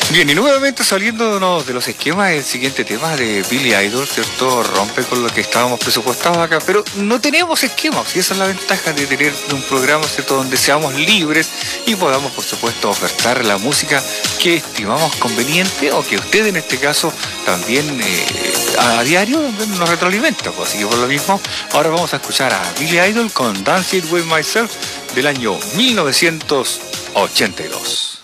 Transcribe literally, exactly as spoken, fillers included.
Bien, y nuevamente saliéndonos de los esquemas, el siguiente tema de Billy Idol, ¿cierto? Rompe con lo que estábamos presupuestados acá, pero no tenemos esquemas, y esa es la ventaja de tener un programa, ¿cierto? Donde seamos libres y podamos, por supuesto, ofertar la música que estimamos conveniente o que usted, en este caso, también eh, a, a diario nos retroalimenta. Pues. Así que por lo mismo, ahora vamos a escuchar a Billy Idol con Dancing With Myself del año mil novecientos ochenta y dos.